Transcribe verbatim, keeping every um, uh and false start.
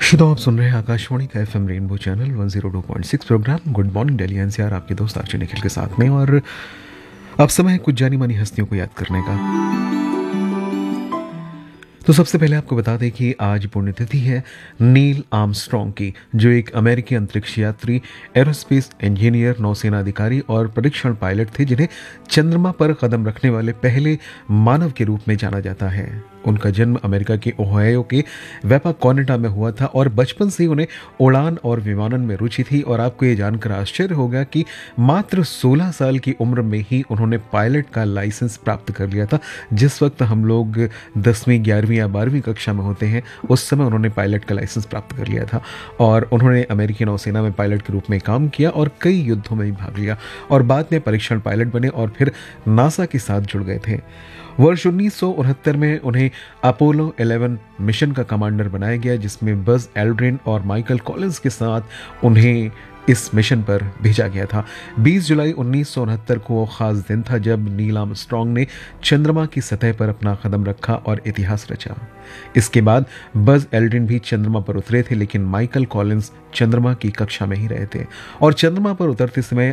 तो आप सुन रहे हैं आकाशवाणी का FM rainbow channel one zero two point six program good morning Delhi NCR, आपके दोस्त आर्ची निखिल के साथ में। और अब समय है कुछ जानी मानी हस्तियों को याद करने का। तो सबसे पहले आपको बता दें कि आज पुण्यतिथि है नील आर्मस्ट्रॉन्ग की, जो एक अमेरिकी अंतरिक्ष यात्री, एरोस्पेस इंजीनियर, नौसेना अधिकारी और परीक्षण पायलट थे, जिन्हें चंद्रमा पर कदम रखने वाले पहले मानव के रूप में जाना जाता है। उनका जन्म अमेरिका के ओहायो के वेपाकोनिटा में हुआ था और बचपन से ही उन्हें उड़ान और विमानन में रुचि थी। और आपको ये जानकर आश्चर्य होगा कि मात्र सोलह साल की उम्र में ही उन्होंने पायलट का लाइसेंस प्राप्त कर लिया था। जिस वक्त हम लोग दसवीं ग्यारहवीं या बारहवीं कक्षा में होते हैं, उस समय उन्होंने पायलट का लाइसेंस प्राप्त कर लिया था। और उन्होंने अमेरिकी नौसेना में पायलट के रूप में काम किया और कई युद्धों में भी भाग लिया और बाद में परीक्षण पायलट बने और फिर नासा के साथ जुड़ गए थे। वर्ष उन्नीस सौ उनहत्तर में उन्हें अपोलो ग्यारह मिशन का कमांडर बनाया गया, जिसमें बज एल्ड्रिन और माइकल कॉलिंस के साथ उन्हें इस मिशन पर भेजा गया था। बीस जुलाई उन्नीस सौ उनहत्तर को वो खास दिन था जब नील आर्मस्ट्रॉन्ग ने चंद्रमा की सतह पर अपना कदम रखा और इतिहास रचा। इसके बाद बज एल्ड्रिन भी चंद्रमा पर उतरे थे, लेकिन माइकल कॉलिंस चंद्रमा की कक्षा में ही रहे थे। और चंद्रमा पर उतरते समय